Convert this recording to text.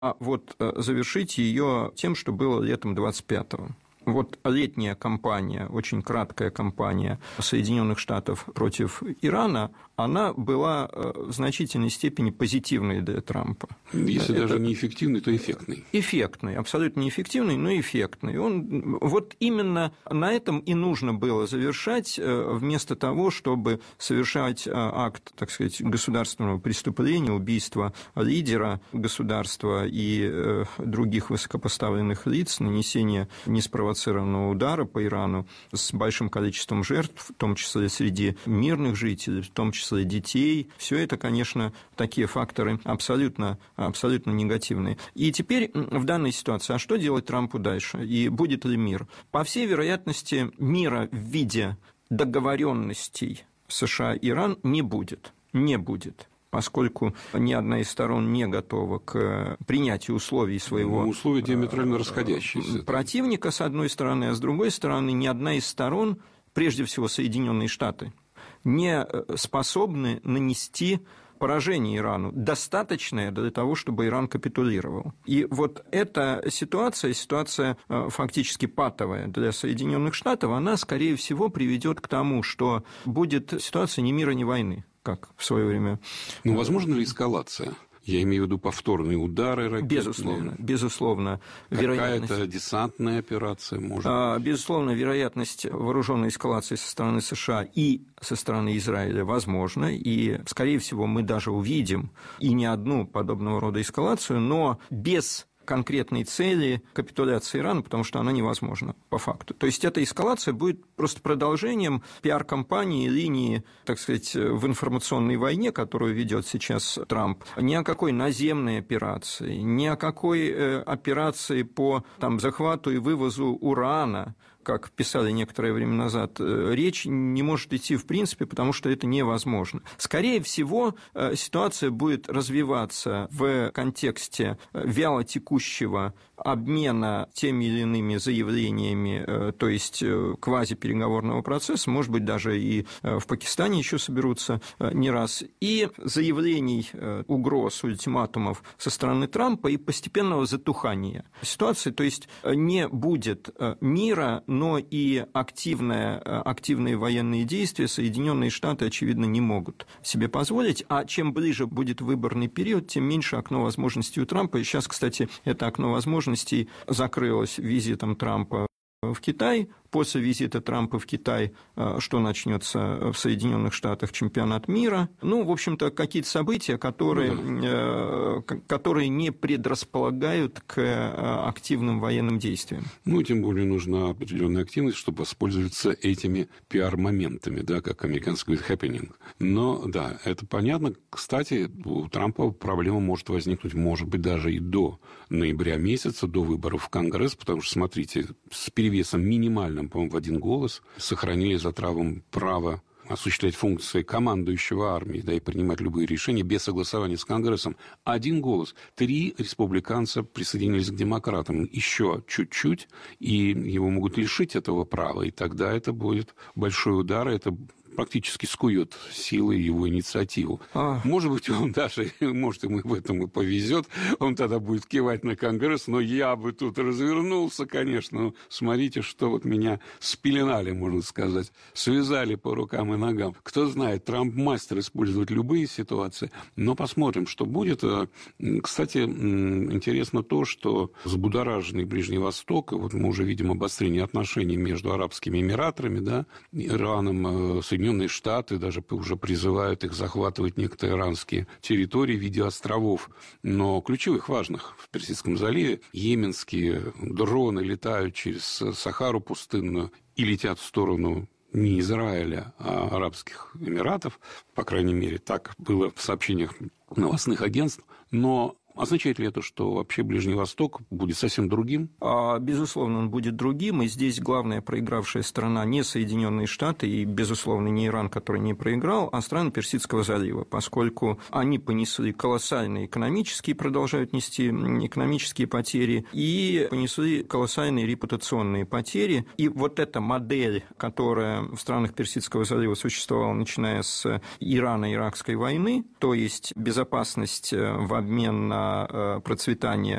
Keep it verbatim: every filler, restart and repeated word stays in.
а вот завершить ее тем, что было летом двадцать пятого. Вот летняя кампания, очень краткая кампания Соединенных Штатов против Ирана, она была в значительной степени позитивной для Трампа. Если Это... даже не эффективный, то эффектный. Эффектный, абсолютно не эффективный, но эффектный. Он... Вот именно на этом и нужно было завершать, вместо того, чтобы совершать акт, так сказать, государственного преступления, убийства лидера государства и других высокопоставленных лиц, нанесения неспровоцированного удара по Ирану с большим количеством жертв, в том числе среди мирных жителей, в том числе детей. Все это, конечно, такие факторы абсолютно, абсолютно негативные. И теперь в данной ситуации, а что делать Трампу дальше? И будет ли мир? По всей вероятности, мира в виде договоренностей США и Иран не будет. Не будет. Поскольку ни одна из сторон не готова к принятию условий своего... Ну, условия диаметрально расходящиеся. Противника, с одной стороны, а с другой стороны, ни одна из сторон, прежде всего Соединенные Штаты, не способны нанести поражение Ирану, достаточное для того, чтобы Иран капитулировал. И вот эта ситуация, ситуация фактически патовая для Соединенных Штатов, она, скорее всего, приведет к тому, что будет ситуация ни мира, ни войны, как в свое время. Ну, возможно ли эскалация? Я имею в виду повторные удары ракетные. Безусловно, безусловно. Какая-то десантная операция может? Безусловно, вероятность вооруженной эскалации со стороны США и со стороны Израиля возможна, и, скорее всего, мы даже увидим и не одну подобного рода эскалацию, но без конкретной цели капитуляции Ирана, потому что она невозможна по факту. То есть эта эскалация будет просто продолжением пиар-кампании, линии, так сказать, в информационной войне, которую ведет сейчас Трамп. Ни о какой наземной операции, ни о какой операции по там, захвату и вывозу урана, как писали некоторое время назад, речь не может идти в принципе, потому что это невозможно. Скорее всего, ситуация будет развиваться в контексте вялотекущего обмена теми или иными заявлениями, то есть квазипереговорного процесса, может быть, даже и в Пакистане еще соберутся не раз, и заявлений, угроз, ультиматумов со стороны Трампа и постепенного затухания ситуации, то есть не будет мира, но и активное, активные военные действия Соединенные Штаты, очевидно, не могут себе позволить, а чем ближе будет выборный период, тем меньше окно возможностей у Трампа, и сейчас, кстати, это окно возможностей закрылось визитом Трампа в Китай. После визита Трампа в Китай, что начнется в Соединенных Штатах, чемпионат мира. Ну, в общем-то, какие-то события, которые, ну, да. которые не предрасполагают к активным военным действиям. Ну, тем более нужна определенная активность, чтобы воспользоваться этими пиар-моментами, да, как американцы говорят, happening. Но, да, это понятно. Кстати, у Трампа проблема может возникнуть, может быть, даже и до ноября месяца, до выборов в Конгресс, потому что, смотрите, с перевесом минимальным, по-моему, в один голос, сохранили за Трампом право осуществлять функции командующего армией, да, и принимать любые решения без согласования с Конгрессом. Один голос. Три республиканца присоединились к демократам. Еще чуть-чуть, и его могут лишить этого права, и тогда это будет большой удар, это практически скует силой его инициативу. А... Может быть, он даже, может, ему в этом и повезет, он тогда будет кивать на Конгресс, но я бы тут развернулся, конечно. Ну, смотрите, что вот меня спеленали, можно сказать, связали по рукам и ногам. Кто знает, Трамп мастер использовать любые ситуации, но посмотрим, что будет. Кстати, интересно то, что взбудораженный Ближний Восток, вот мы уже видим обострение отношений между Арабскими Эмиратами, да, Ираном, Соединенными Соединенные Штаты даже уже призывают их захватывать некоторые иранские территории в виде островов, но ключевых, важных в Персидском заливе. Йеменские дроны летают через Сахару пустынную и летят в сторону не Израиля, а Арабских Эмиратов, по крайней мере, так было в сообщениях новостных агентств, но означает ли это, что вообще Ближний Восток будет совсем другим? Безусловно, он будет другим, и здесь главная проигравшая страна не Соединенные Штаты и, безусловно, не Иран, который не проиграл, а страны Персидского залива, поскольку они понесли колоссальные экономические, продолжают нести экономические потери, и понесли колоссальные репутационные потери. И вот эта модель, которая в странах Персидского залива существовала, начиная с Ирано-Иракской войны, то есть безопасность в обмен на за процветание